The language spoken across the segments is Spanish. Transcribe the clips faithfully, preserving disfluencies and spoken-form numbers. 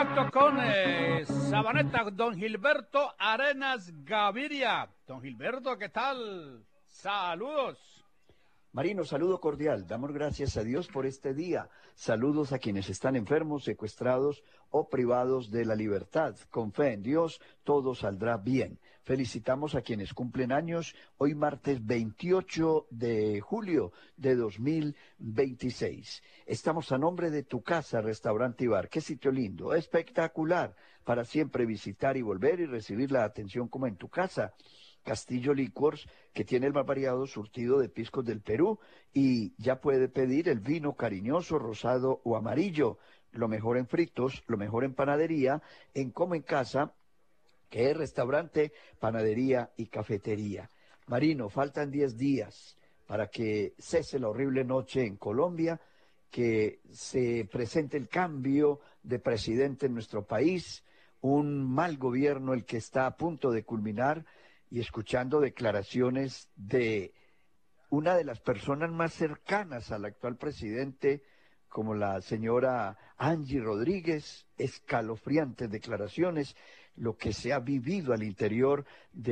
contacto con eh, Sabaneta, don Gilberto Arenas Gaviria. Don Gilberto, ¿qué tal? Saludos. Marino, saludo cordial. Damos gracias a Dios por este día. Saludos a quienes están enfermos, secuestrados o privados de la libertad. Con fe en Dios, todo saldrá bien. Felicitamos a quienes cumplen años hoy martes veintiocho de julio de dos mil veintiséis. Estamos a nombre de Tu Casa, Restaurante y Bar. Qué sitio lindo, espectacular, para siempre visitar y volver y recibir la atención como en tu casa. Castillo Licors, que tiene el más variado surtido de piscos del Perú, y ya puede pedir el vino cariñoso, rosado o amarillo, lo mejor en fritos, lo mejor en panadería, en Como en Casa, que es restaurante, panadería y cafetería. Marino, faltan diez días para que cese la horrible noche en Colombia, que se presente el cambio de presidente en nuestro país, un mal gobierno el que está a punto de culminar, y escuchando declaraciones de una de las personas más cercanas al actual presidente, como la señora Angie Rodríguez, escalofriantes declaraciones, lo que se ha vivido al interior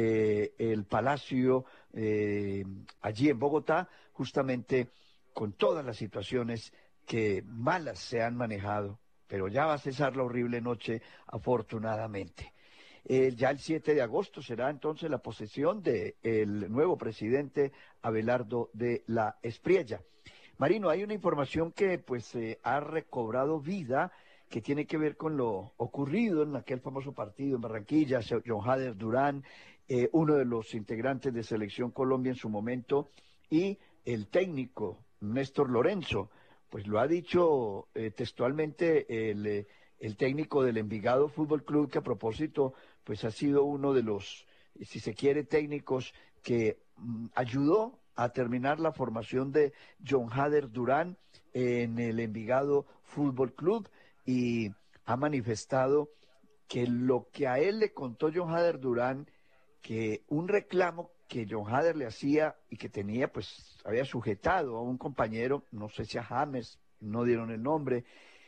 del Palacio eh, allí en Bogotá, justamente con todas las situaciones que malas se han manejado, pero ya va a cesar la horrible noche, afortunadamente. Eh, ya el siete de agosto será entonces la posesión del nuevo presidente Abelardo de la Espriella. Marino, hay una información que pues eh, ha recobrado vida, que tiene que ver con lo ocurrido en aquel famoso partido en Barranquilla. John Hader Durán, eh, uno de los integrantes de Selección Colombia en su momento, y el técnico Néstor Lorenzo, pues lo ha dicho eh, textualmente el, eh, el técnico del Envigado Fútbol Club, que a propósito pues ha sido uno de los, si se quiere, técnicos que mm, ayudó a terminar la formación de John Hader Durán en el Envigado Fútbol Club, y ha manifestado que lo que a él le contó John Hader Durán, que un reclamo que John Hader le hacía y que tenía, pues había sujetado a un compañero, no sé si a James, no dieron el nombre,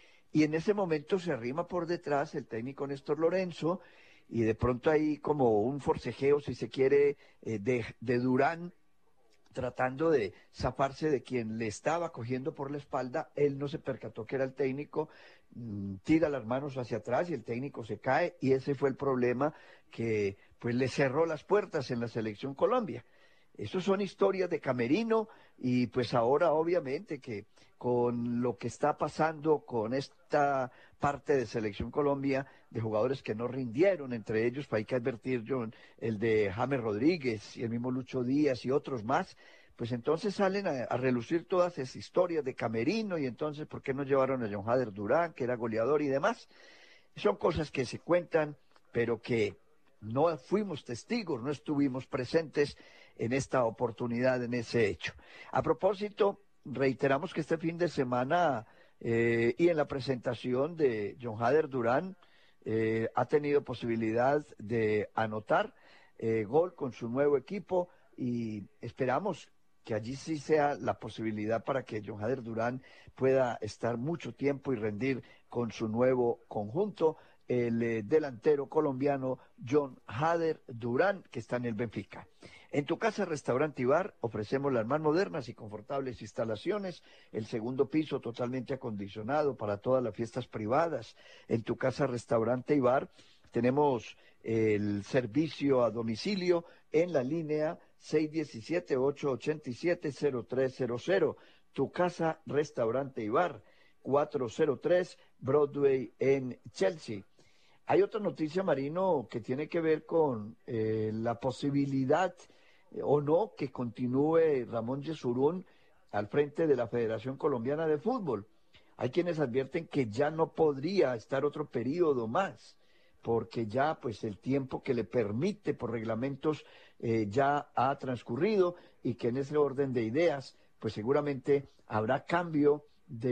y en ese momento se arrima por detrás el técnico Néstor Lorenzo, y de pronto hay como un forcejeo, si se quiere, eh, de, de Durán, tratando de zafarse de quien le estaba cogiendo por la espalda. Él no se percató que era el técnico, mmm, tira las manos hacia atrás y el técnico se cae, y ese fue el problema que pues le cerró las puertas en la Selección Colombia. Esas son historias de camerino, y pues ahora obviamente que con lo que está pasando con esta parte de Selección Colombia, de jugadores que no rindieron, entre ellos, pues hay que advertir, John, el de James Rodríguez y el mismo Lucho Díaz y otros más, pues entonces salen a, a relucir todas esas historias de camerino, y entonces, ¿por qué no llevaron a John Hader Durán, que era goleador y demás? Son cosas que se cuentan, pero que no fuimos testigos, no estuvimos presentes en esta oportunidad, en ese hecho. A propósito, reiteramos que este fin de semana eh, y en la presentación de John Hader Durán eh, ha tenido posibilidad de anotar eh, gol con su nuevo equipo, y esperamos que allí sí sea la posibilidad para que John Hader Durán pueda estar mucho tiempo y rendir con su nuevo conjunto, el eh, delantero colombiano John Hader Durán, que está en el Benfica. En Tu Casa, Restaurante y Bar ofrecemos las más modernas y confortables instalaciones, el segundo piso totalmente acondicionado para todas las fiestas privadas. En Tu Casa, Restaurante y Bar tenemos el servicio a domicilio en la línea seis uno siete, ocho ocho siete, cero tres cero cero. Tu Casa, Restaurante y Bar, cuatrocientos tres Broadway en Chelsea. Hay otra noticia, Marino, que tiene que ver con eh, la posibilidad eh, o no que continúe Ramón Yesurún al frente de la Federación Colombiana de Fútbol. Hay quienes advierten que ya no podría estar otro periodo más, porque ya pues el tiempo que le permite por reglamentos eh, ya ha transcurrido, y que en ese orden de ideas pues seguramente habrá cambio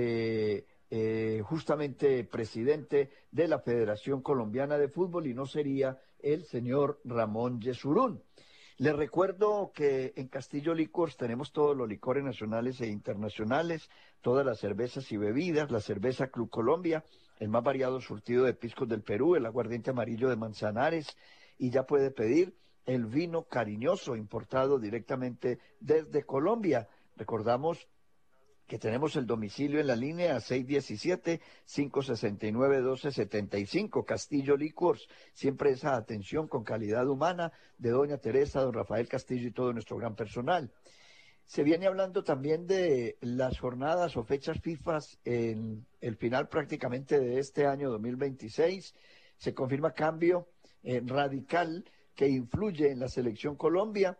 de eh, justamente presidente de la Federación Colombiana de Fútbol, y no sería el señor Ramón Yesurún. Les recuerdo que en Castillo Licors tenemos todos los licores nacionales e internacionales, todas las cervezas y bebidas, la cerveza Club Colombia, el más variado surtido de piscos del Perú, el aguardiente amarillo de Manzanares, y ya puede pedir el vino cariñoso importado directamente desde Colombia. Recordamos que tenemos el domicilio en la línea seis diecisiete, cinco sesenta y nueve, doce setenta y cinco, Castillo Licors, siempre esa atención con calidad humana de doña Teresa, don Rafael Castillo y todo nuestro gran personal. Se viene hablando también de las jornadas o fechas FIFA en el final prácticamente de este año dos mil veintiséis. Se confirma cambio eh, radical que influye en la selección Colombia.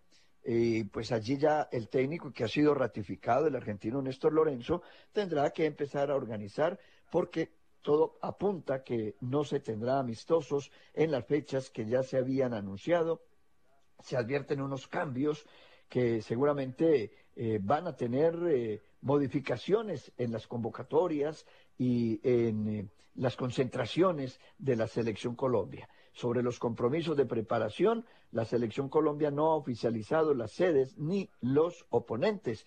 Y pues allí ya el técnico que ha sido ratificado, el argentino Néstor Lorenzo, tendrá que empezar a organizar porque todo apunta que no se tendrá amistosos en las fechas que ya se habían anunciado. Se advierten unos cambios que seguramente eh, van a tener eh, modificaciones en las convocatorias y en eh, las concentraciones de la Selección Colombia. Sobre los compromisos de preparación, la Selección Colombia no ha oficializado las sedes ni los oponentes.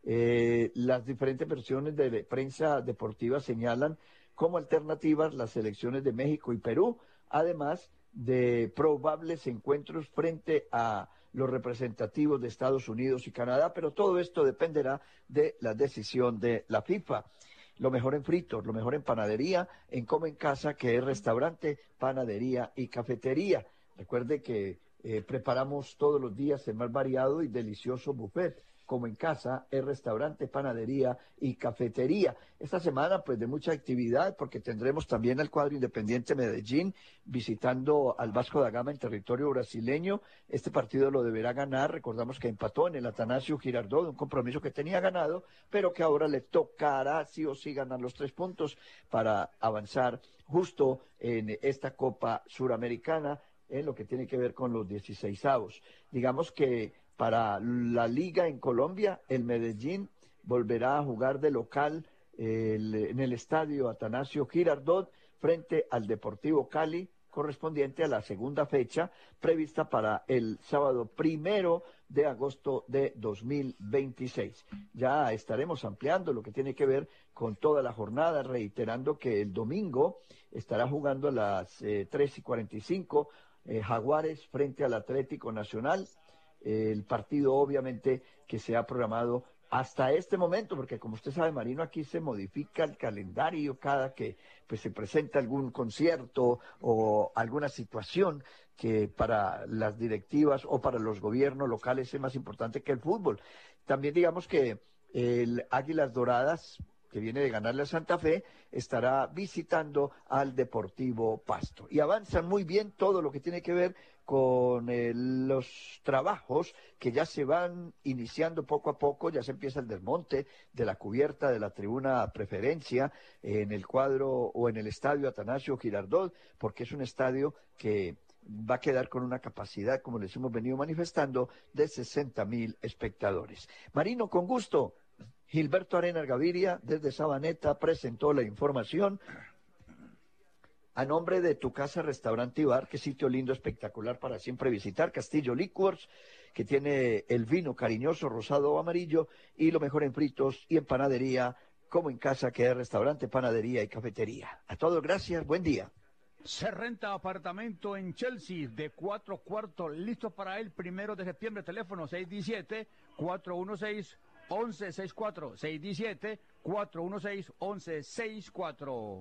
Eh, las diferentes versiones de prensa deportiva señalan como alternativas las selecciones de México y Perú, además de probables encuentros frente a los representativos de Estados Unidos y Canadá, pero todo esto dependerá de la decisión de la FIFA. Lo mejor en fritos, lo mejor en panadería, en Como en Casa, que es restaurante, panadería y cafetería. Recuerde que eh, preparamos todos los días el más variado y delicioso buffet. Como en Casa, es restaurante, panadería y cafetería. Esta semana, pues, de mucha actividad, porque tendremos también al cuadro Independiente Medellín visitando al Vasco da Gama en territorio brasileño. Este partido lo deberá ganar. Recordamos que empató en el Atanasio Girardot, un compromiso que tenía ganado, pero que ahora le tocará sí o sí ganar los tres puntos para avanzar justo en esta Copa Suramericana en lo que tiene que ver con los dieciseisavos. Digamos que para la liga en Colombia, el Medellín volverá a jugar de local el, en el estadio Atanasio Girardot frente al Deportivo Cali, correspondiente a la segunda fecha prevista para el sábado primero de agosto de dos mil veintiséis. Ya estaremos ampliando lo que tiene que ver con toda la jornada, reiterando que el domingo estará jugando a las eh, tres y cuarenta y cinco eh, Jaguares frente al Atlético Nacional. El partido obviamente que se ha programado hasta este momento, porque como usted sabe, Marino, aquí se modifica el calendario cada que pues se presenta algún concierto o alguna situación que para las directivas o para los gobiernos locales es más importante que el fútbol. También digamos que el Águilas Doradas, que viene de ganarle a Santa Fe, estará visitando al Deportivo Pasto. Y avanzan muy bien todo lo que tiene que ver con eh, los trabajos que ya se van iniciando poco a poco. Ya se empieza el desmonte de la cubierta de la tribuna preferencia en el cuadro o en el estadio Atanasio Girardot, porque es un estadio que va a quedar con una capacidad, como les hemos venido manifestando, de sesenta mil espectadores. Marino, con gusto. Gilberto Arenas Gaviria, desde Sabaneta, presentó la información a nombre de Tu Casa, Restaurante y Bar, que sitio lindo, espectacular para siempre visitar. Castillo Licors, que tiene el vino cariñoso, rosado o amarillo, y lo mejor en fritos y en panadería, Como en Casa, que es restaurante, panadería y cafetería. A todos, gracias, buen día. Se renta apartamento en Chelsea de cuatro cuartos, listo para el primero de septiembre. Teléfono seis diecisiete, cuatro uno seis, once sesenta y cuatro, seis diecisiete, cuatro uno seis, once sesenta y cuatro.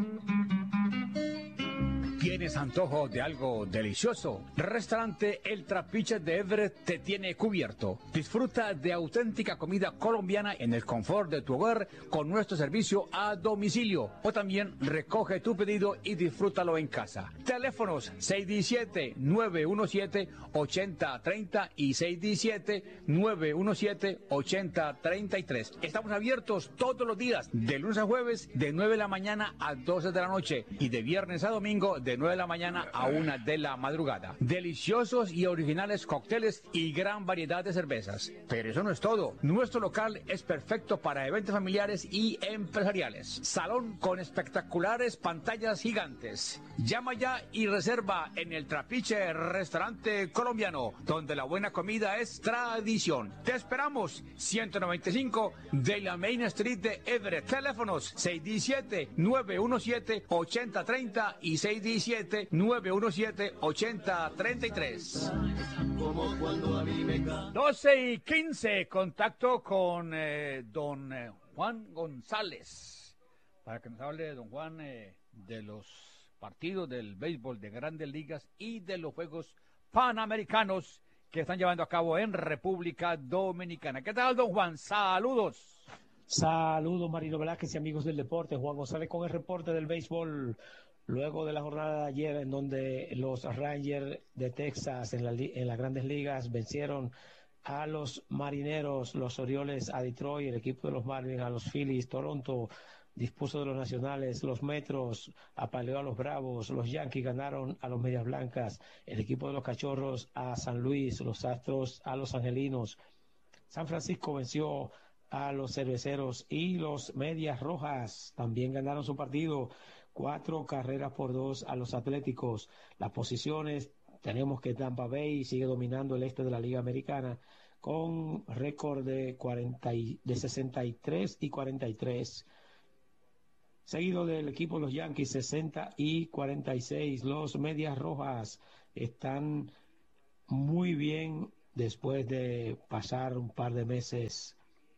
¿Tienes antojo de algo delicioso? Restaurante El Trapiche de Everett te tiene cubierto. Disfruta de auténtica comida colombiana en el confort de tu hogar con nuestro servicio a domicilio. O también recoge tu pedido y disfrútalo en casa. Teléfonos seis diecisiete, nueve uno siete, ochenta treinta y seis diecisiete, nueve uno siete, ochenta treinta y tres. Estamos abiertos todos los días, de lunes a jueves, de nueve de la mañana a doce de la noche y de viernes a domingo, de nueve de la mañana a una de la madrugada. Deliciosos y originales cócteles y gran variedad de cervezas. Pero eso no es todo. Nuestro local es perfecto para eventos familiares y empresariales. Salón con espectaculares pantallas gigantes. Llama ya y reserva en el Trapiche Restaurante Colombiano, donde la buena comida es tradición. Te esperamos, ciento noventa y cinco de la Main Street de Everett. Teléfonos seis uno siete, nueve uno siete, ocho cero tres cero y seis uno siete, nueve uno siete, ocho cero tres tres. doce y quince, contacto con eh, don eh, Juan González, para que nos hable, don Juan, eh, de los partidos del béisbol de Grandes Ligas y de los Juegos Panamericanos que están llevando a cabo en República Dominicana. ¿Qué tal, don Juan? Saludos. Saludos, Marino Velázquez y amigos del deporte. Juan González con el reporte del béisbol luego de la jornada de ayer, en donde los Rangers de Texas en, la, en las Grandes Ligas vencieron a los Marineros, los Orioles a Detroit, el equipo de los Marlins a los Phillies, Toronto dispuso de los Nacionales, los Metros apaleó a los Bravos, los Yankees ganaron a los Medias Blancas, el equipo de los Cachorros a San Luis, los Astros a los Angelinos, San Francisco venció a los Cerveceros y los Medias Rojas también ganaron su partido, cuatro carreras por dos a los Atléticos. Las posiciones, tenemos que Tampa Bay sigue dominando el este de la Liga Americana con récord de, cuarenta, de sesenta y tres y cuarenta y tres, seguido del equipo de los Yankees sesenta y cuarenta y seis. Los Medias Rojas están muy bien después de pasar un par de meses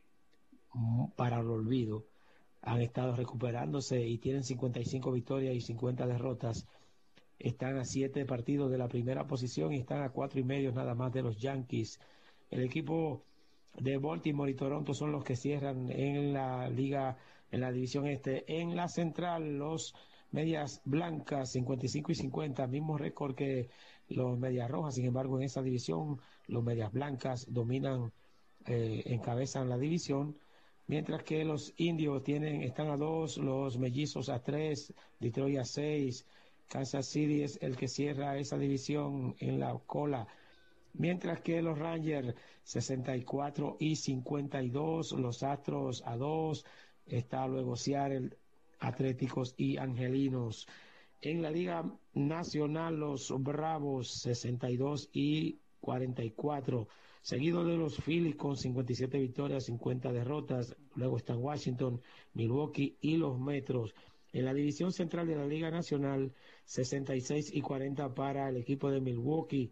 para el olvido. Han estado recuperándose y tienen cincuenta y cinco victorias y cincuenta derrotas. Están a siete partidos de la primera posición y están a cuatro y medio nada más de los Yankees. El equipo de Baltimore y Toronto son los que cierran en la liga, en la división este. En la central, los Medias Blancas cincuenta y cinco y cincuenta, mismo récord que los Medias Rojas. Sin embargo, en esa división los Medias Blancas dominan, eh, encabezan la división, mientras que los Indios tienen, están a dos, los Mellizos a tres, Detroit a seis, Kansas City es el que cierra esa división en la cola, mientras que los Rangers sesenta y cuatro y cincuenta y dos, los Astros a dos, está luego Seattle, Atléticos y Angelinos. En la Liga Nacional, los Bravos sesenta y dos y cuarenta y cuatro, seguido de los Phillies con cincuenta y siete victorias, cincuenta derrotas. Luego están Washington, Milwaukee y los Metros. En la división central de la Liga Nacional, sesenta y seis y cuarenta para el equipo de Milwaukee,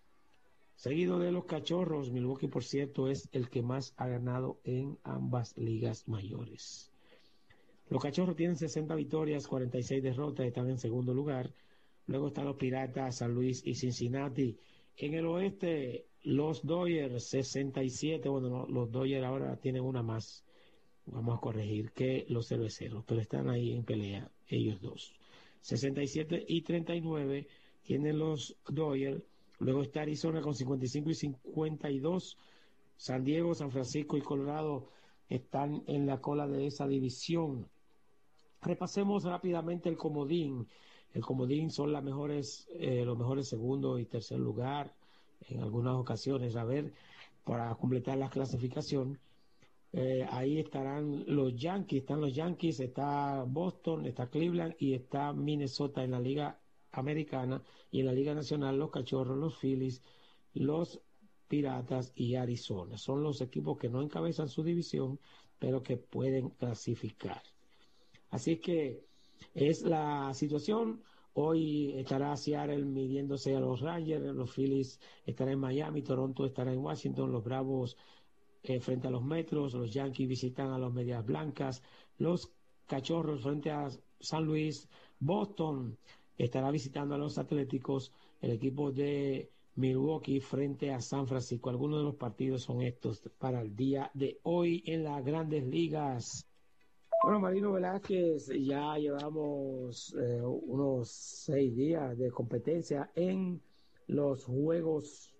seguido de los Cachorros. Milwaukee, por cierto, es el que más ha ganado en ambas ligas mayores. Los Cachorros tienen sesenta victorias, cuarenta y seis derrotas, están en segundo lugar. Luego están los Piratas, San Luis y Cincinnati. En el oeste, los Dodgers sesenta y siete, bueno, no, los Dodgers ahora tienen una más, vamos a corregir, que los Cerveceros, pero están ahí en pelea, ellos dos. sesenta y siete y treinta y nueve tienen los Dodgers. Luego está Arizona con cincuenta y cinco y cincuenta y dos. San Diego, San Francisco y Colorado están en la cola de esa división. Repasemos rápidamente el comodín. El comodín son las mejores, eh, los mejores segundo y tercer lugar en algunas ocasiones. A ver, para completar la clasificación, eh, ahí estarán los Yankees. Están los Yankees, está Boston, está Cleveland y está Minnesota en la Liga Americana. Y en la Liga Nacional, los Cachorros, los Phillies, los Piratas y Arizona. Son los equipos que no encabezan su división, pero que pueden clasificar. Así que es la situación. Hoy estará Seattle midiéndose a los Rangers, los Phillies estarán en Miami, Toronto estará en Washington, los Bravos eh, frente a los Metros, los Yankees visitan a los Medias Blancas, los Cachorros frente a San Luis, Boston estará visitando a los Atléticos, el equipo de Milwaukee frente a San Francisco. Algunos de los partidos son estos para el día de hoy en las Grandes Ligas. Bueno, Marino Velázquez, ya llevamos eh, unos seis días de competencia en los Juegos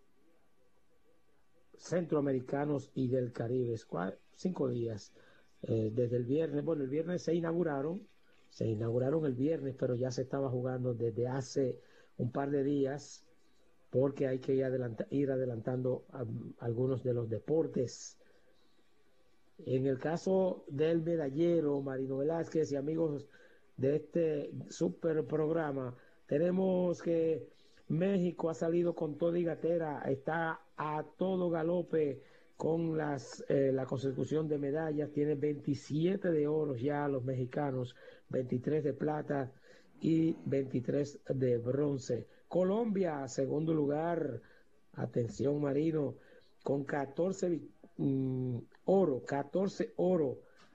Centroamericanos y del Caribe. Cinco días eh, desde el viernes. Bueno, el viernes se inauguraron, Se inauguraron el viernes, pero ya se estaba jugando desde hace un par de días, porque hay que ir, adelanta, ir adelantando um, algunos de los deportes. En el caso del medallero, Marino Velázquez y amigos de este super programa, tenemos que México ha salido con toda y gatera, está a todo galope con las, eh, la consecución de medallas, tiene veintisiete de oro ya los mexicanos, veintitrés de plata y veintitrés de bronce. Colombia, segundo lugar, atención Marino, con catorce mm, oro, catorce oro,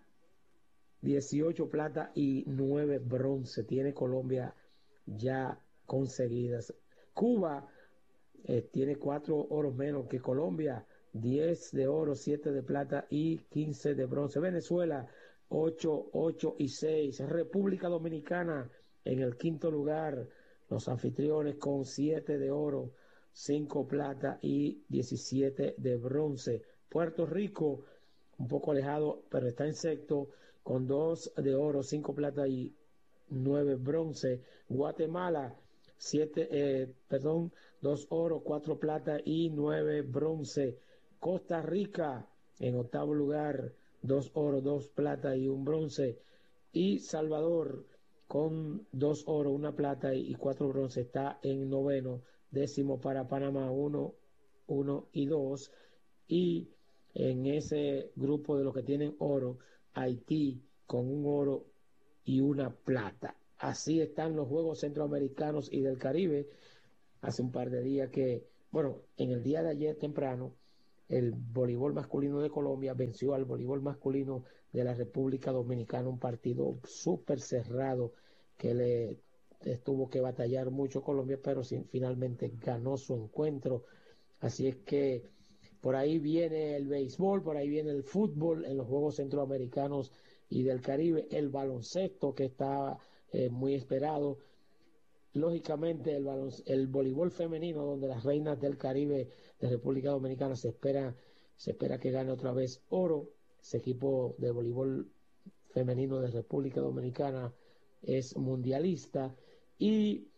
dieciocho plata y nueve bronce, tiene Colombia ya conseguidas. Cuba eh, tiene cuatro oros menos que Colombia, diez de oro, siete de plata y quince de bronce. Venezuela, ocho, ocho y seis. República Dominicana en el quinto lugar, los anfitriones con siete de oro, cinco plata y diecisiete de bronce. Puerto Rico, un poco alejado, pero está en sexto, con dos de oro, cinco plata y nueve bronce. Guatemala, siete, eh, perdón, dos oro, cuatro plata y nueve bronce. Costa Rica en octavo lugar, dos oro, dos plata y un bronce. Y Salvador con dos oro, una plata y cuatro bronce está en noveno. Décimo para Panamá, uno, uno y dos. Y en ese grupo de los que tienen oro, Haití con un oro y una plata. Así están los Juegos Centroamericanos y del Caribe. Hace un par de días que, bueno, en el día de ayer temprano, el voleibol masculino de Colombia venció al voleibol masculino de la República Dominicana, un partido súper cerrado que le tuvo que batallar mucho Colombia, pero sin, finalmente ganó su encuentro. Así es que por ahí viene el béisbol, por ahí viene el fútbol en los Juegos Centroamericanos y del Caribe, el baloncesto que está eh, muy esperado. Lógicamente el, balonc- el voleibol femenino, donde las reinas del Caribe de República Dominicana se espera, se espera que gane otra vez oro. Ese equipo de voleibol femenino de República Dominicana es mundialista. Y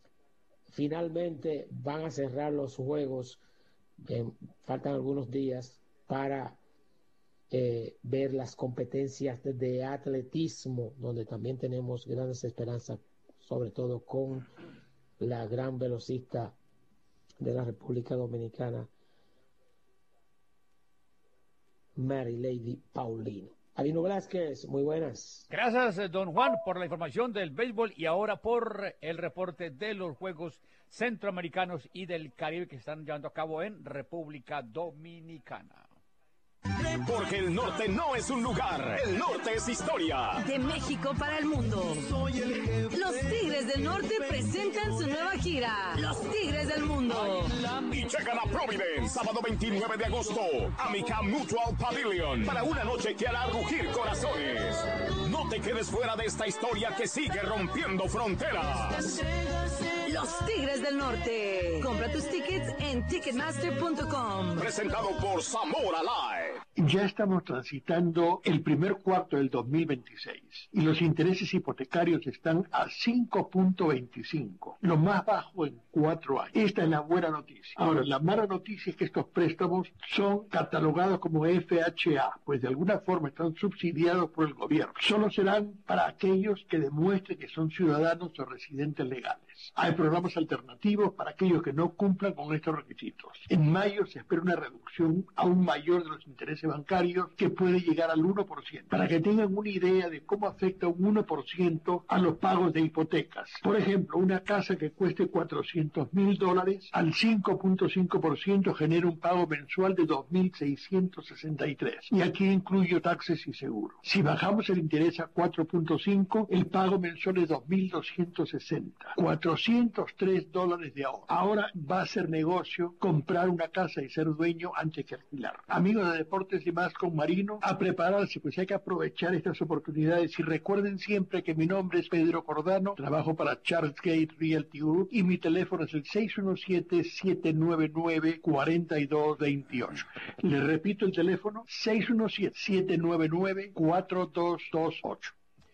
finalmente van a cerrar los juegos, eh, faltan algunos días para eh, ver las competencias de, de atletismo, donde también tenemos grandes esperanzas, sobre todo con la gran velocista de la República Dominicana, Mary Lady Paulino. Alino Velázquez, muy buenas. Gracias, don Juan, por la información del béisbol y ahora por el reporte de los Juegos Centroamericanos y del Caribe que se están llevando a cabo en República Dominicana. Porque el norte no es un lugar, el norte es historia. De México para el mundo. Los Tigres del Norte presentan su nueva gira, Los Tigres del Mundo. Y llegan a Providence, sábado veintinueve de agosto, Amica Mutual Pavilion, para una noche que hará rugir corazones. No te quedes fuera de esta historia que sigue rompiendo fronteras. Los Tigres del Norte. Compra tus tickets en ticketmaster punto com. Presentado por Zamora Live. Ya estamos transitando el primer cuarto del dos mil veintiséis y los intereses hipotecarios están a cinco punto veinticinco, lo más bajo en cuatro años. Esta es la buena noticia. Ahora, la mala noticia es que estos préstamos son catalogados como F H A, pues de alguna forma están subsidiados por el gobierno. Solo serán para aquellos que demuestren que son ciudadanos o residentes legales. Hay programas alternativos para aquellos que no cumplan con estos requisitos. En mayo se espera una reducción aún mayor de los intereses bancarios que puede llegar al uno por ciento. Para que tengan una idea de cómo afecta un uno por ciento a los pagos de hipotecas. Por ejemplo, una casa que cueste cuatrocientos mil dólares al cinco punto cinco por ciento genera un pago mensual de dos mil seiscientos sesenta y tres. Y aquí incluyo taxes y seguro. Si bajamos el interés a cuatro punto cinco, el pago mensual es dos mil doscientos sesenta. cuatrocientos tres dólares de ahorro. Ahora va a ser negocio comprar una casa y ser dueño antes que alquilar. Amigos de Deportes y Más con Marino, a prepararse, pues hay que aprovechar estas oportunidades y recuerden siempre que mi nombre es Pedro Cordano, trabajo para Charles Gate Realty Group y mi teléfono es el seis uno siete, siete nueve nueve, cuatro dos dos ocho. Le repito el teléfono, seis uno siete, siete nueve nueve, cuatro dos dos ocho.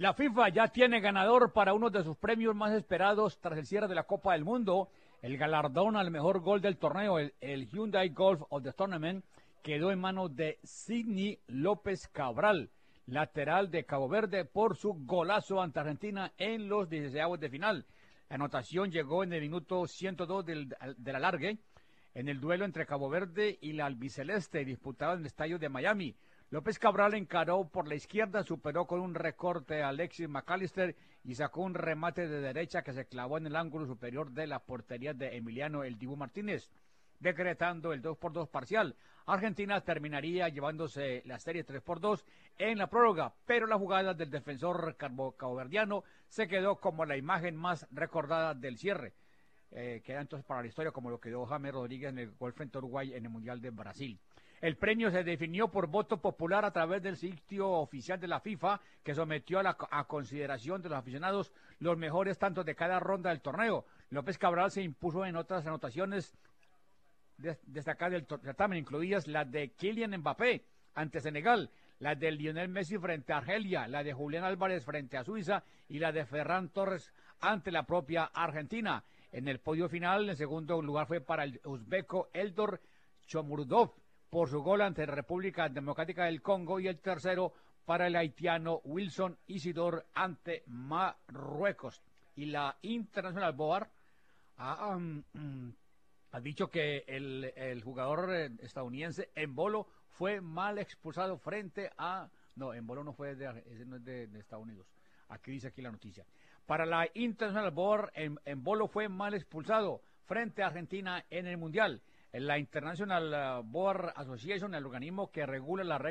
La FIFA ya tiene ganador para uno de sus premios más esperados tras el cierre de la Copa del Mundo. El galardón al mejor gol del torneo, el, el Hyundai Golf of the Tournament, quedó en manos de Sidney López Cabral, lateral de Cabo Verde, por su golazo ante Argentina en los dieciseisavos de final. La anotación llegó en el minuto ciento dos del, del alargue, en el duelo entre Cabo Verde y la albiceleste, disputado en el estadio de Miami. López Cabral encaró por la izquierda, superó con un recorte a Alexis McAllister y sacó un remate de derecha que se clavó en el ángulo superior de la portería de Emiliano El Dibu Martínez, decretando el dos por dos parcial. Argentina terminaría llevándose la serie tres por dos en la prórroga, pero la jugada del defensor caboverdiano se quedó como la imagen más recordada del cierre. Eh, queda entonces para la historia como lo quedó James Rodríguez en el gol frente a Uruguay en el Mundial de Brasil. El premio se definió por voto popular a través del sitio oficial de la FIFA, que sometió a, la, a consideración de los aficionados los mejores tantos de cada ronda del torneo. López Cabral se impuso en otras anotaciones de, destacadas del certamen, incluidas las de Kylian Mbappé ante Senegal, la de Lionel Messi frente a Argelia, la de Julián Álvarez frente a Suiza y la de Ferran Torres ante la propia Argentina. En el podio final, el segundo lugar fue para el uzbeco Eldor Chomurdov por su gol ante la República Democrática del Congo, y el tercero para el haitiano Wilson Isidor ante Marruecos. Y la International Board ha, um, um, ha dicho que el, el jugador estadounidense Embolo fue mal expulsado frente a... No, Embolo no fue de, ese no es de, de Estados Unidos. Aquí dice aquí la noticia. Para la International Board, Embolo fue mal expulsado frente a Argentina en el Mundial. La International Board Association, el organismo que regula las reglas